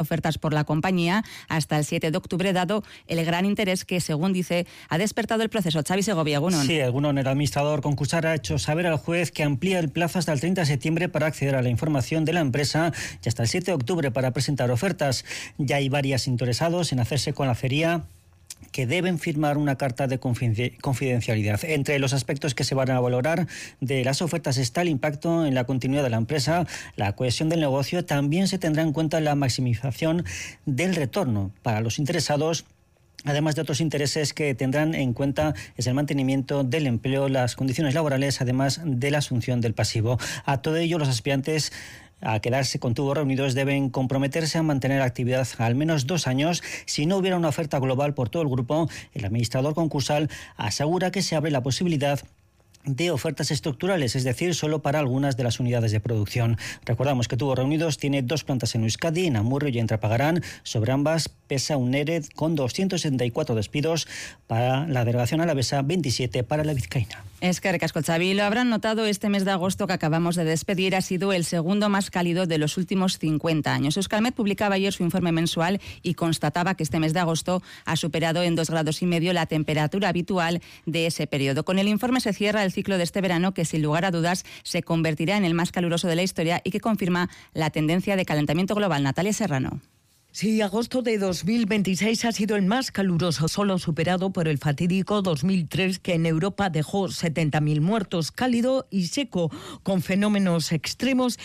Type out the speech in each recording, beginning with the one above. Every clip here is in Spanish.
ofertas por la compañía hasta el 7 de octubre, dado el gran interés que, según dice, ha despertado el proceso. Xavi Segovia, Egunon. Sí, Egunon, el administrador concursal ha hecho saber al juez que amplía el plazo hasta el 30 de septiembre para acceder a la información de la empresa y hasta el 7 de octubre para presentar ofertas. Ya hay varios interesados en hacerse con la feria, que deben firmar una carta de confidencialidad. Entre los aspectos que se van a valorar de las ofertas está el impacto en la continuidad de la empresa, la cohesión del negocio. También se tendrá en cuenta la maximización del retorno para los interesados. Además de otros intereses que tendrán en cuenta es el mantenimiento del empleo, las condiciones laborales, además de la asunción del pasivo. A todo ello, los aspirantes a quedarse con tubos reunidos deben comprometerse a mantener actividad al menos 2 años. Si no hubiera una oferta global por todo el grupo, el administrador concursal asegura que se abre la posibilidad de ofertas estructurales, es decir, solo para algunas de las unidades de producción. Recordamos que Tubos Reunidos tiene 2 plantas en Euskadi, en Amurrio y en Trapagarán. Sobre ambas pesa un ERE con 274 despidos para la delegación alavesa, 27 para la vizcaína. Es que Recasco, Xavi, lo habrán notado, este mes de agosto que acabamos de despedir ha sido el segundo más cálido de los últimos 50 años. Euskalmet publicaba ayer su informe mensual y constataba que este mes de agosto ha superado en 2,5 grados la temperatura habitual de ese periodo. Con el informe se cierra el ciclo de este verano, que sin lugar a dudas se convertirá en el más caluroso de la historia y que confirma la tendencia de calentamiento global. Natalia Serrano. Sí, agosto de 2026 ha sido el más caluroso, solo superado por el fatídico 2003, que en Europa dejó 70.000 muertos. Cálido y seco, con fenómenos extremos,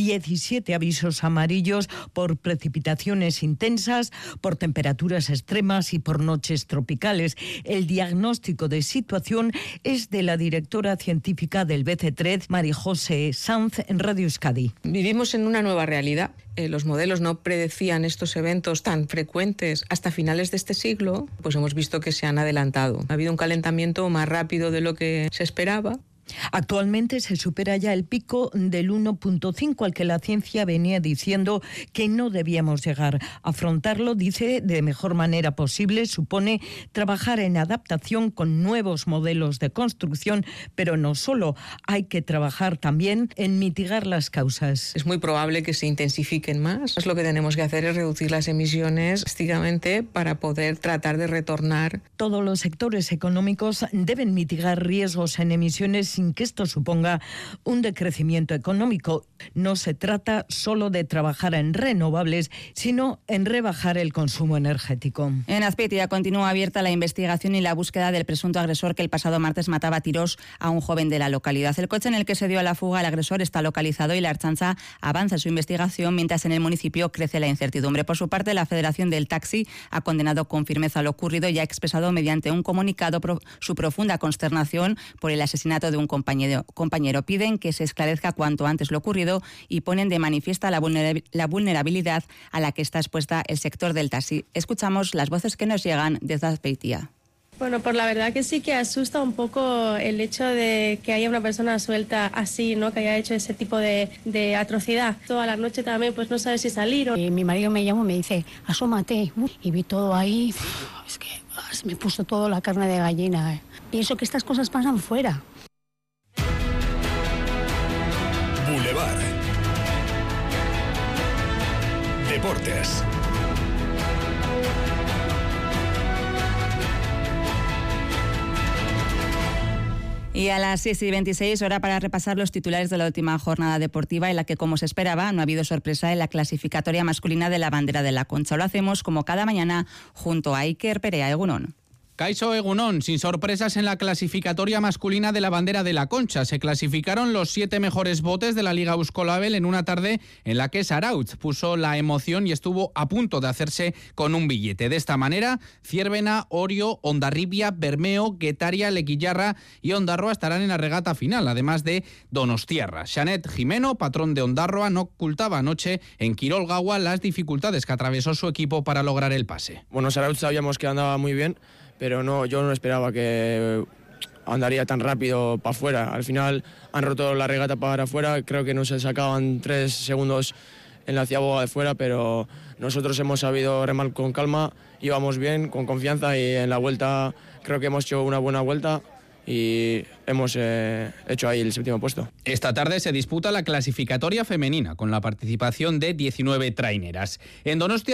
17 avisos amarillos por precipitaciones intensas, por temperaturas extremas y por noches tropicales. El diagnóstico de situación es de la directora científica del BC3, María José Sanz, en Radio Euskadi. Vivimos en una nueva realidad. Los modelos no predecían estos eventos tan frecuentes hasta finales de este siglo, pues hemos visto que se han adelantado. Ha habido un calentamiento más rápido de lo que se esperaba. Actualmente se supera ya el pico del 1,5 al que la ciencia venía diciendo que no debíamos llegar. Afrontarlo, dice, de mejor manera posible supone trabajar en adaptación con nuevos modelos de construcción, pero no solo, hay que trabajar también en mitigar las causas. Es muy probable que se intensifiquen más. Lo que tenemos que hacer es reducir las emisiones drásticamente para poder tratar de retornar. Todos los sectores económicos deben mitigar riesgos en emisiones sin que esto suponga un decrecimiento económico. No se trata solo de trabajar en renovables, sino en rebajar el consumo energético. En Azpeitia continúa abierta la investigación y la búsqueda del presunto agresor que el pasado martes mataba a tiros a un joven de la localidad. El coche en el que se dio a la fuga el agresor está localizado y la Ertzaintza avanza en su investigación, mientras en el municipio crece la incertidumbre. Por su parte, la Federación del Taxi ha condenado con firmeza lo ocurrido y ha expresado mediante un comunicado su profunda consternación por el asesinato de un compañero. Piden que se esclarezca cuanto antes lo ocurrido y ponen de manifiesta la vulnerabilidad a la que está expuesta el sector del taxi. Escuchamos las voces que nos llegan desde Azpeitia. Bueno, pues la verdad que sí que asusta un poco el hecho de que haya una persona suelta así, ¿no? Que haya hecho ese tipo de atrocidad. Toda la noche también, pues no sabe si salir o... Mi marido me llamó y me dice, asómate, y vi todo ahí, es que me puso todo la carne de gallina. Pienso que estas cosas pasan fuera. Boulevard. Deportes. Y a las 6:26, hora para repasar los titulares de la última jornada deportiva, en la que, como se esperaba, no ha habido sorpresa en la clasificatoria masculina de la Bandera de la Concha. Lo hacemos como cada mañana junto a Iker Perea. Egunon. Kaixo Egunon, sin sorpresas en la clasificatoria masculina de la Bandera de la Concha. Se clasificaron los 7 mejores botes de la Liga Euskolabel en una tarde en la que Zarautz puso la emoción y estuvo a punto de hacerse con un billete. De esta manera, Zierbena, Orio, Hondarribia, Bermeo, Guetaria, Lequillarra y Ondarroa estarán en la regata final, además de Donostiarra. Xanet Jimeno, patrón de Ondarroa, no ocultaba anoche en Quirolgaua las dificultades que atravesó su equipo para lograr el pase. Bueno, Zarautz sabíamos que andaba muy bien, pero yo no esperaba que andaría tan rápido para afuera. Al final han roto la regata para afuera, creo que nos sacaban 3 segundos en la ciaboga de fuera, pero nosotros hemos sabido remar con calma, íbamos bien, con confianza, y en la vuelta creo que hemos hecho una buena vuelta y hemos hecho ahí el 7º puesto. Esta tarde se disputa la clasificatoria femenina con la participación de 19 traineras. En Donostia